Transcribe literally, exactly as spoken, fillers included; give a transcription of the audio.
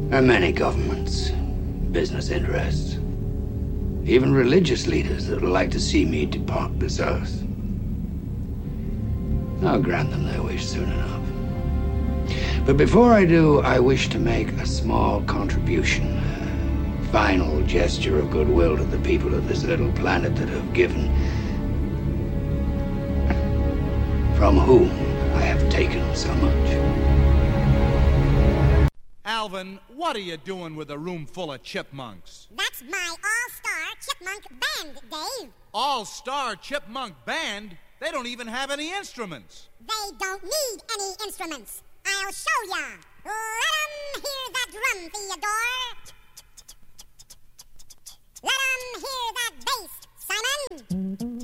And many governments, business interests, even religious leaders that would like to see me depart this earth. I'll grant them their wish soon enough. But before I do, I wish to make a small contribution, a final gesture of goodwill to the people of this little planet that have given, from whom I have taken so much. Alvin, what are you doing with a room full of chipmunks? That's my all-star chipmunk band, Dave. All-star chipmunk band? They don't even have any instruments. They don't need any instruments. I'll show ya. Let 'em hear that drum, Theodore. Let 'em hear that bass, Simon.